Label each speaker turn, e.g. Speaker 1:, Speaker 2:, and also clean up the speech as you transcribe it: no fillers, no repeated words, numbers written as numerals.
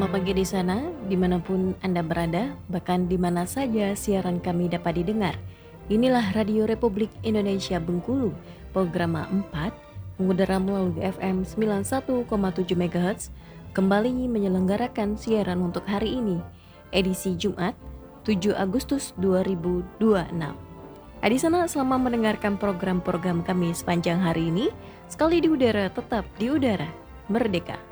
Speaker 1: selamat pagi di sana, dimanapun Anda berada, bahkan di mana saja siaran kami dapat didengar. Inilah Radio Republik Indonesia Bengkulu, programa 4, mengudara melalui FM 91,7 MHz, kembali menyelenggarakan siaran untuk hari ini, edisi Jumat, 7 Agustus 2026. Di sana selama mendengarkan program-program kami sepanjang hari ini, sekali di udara tetap di udara, merdeka.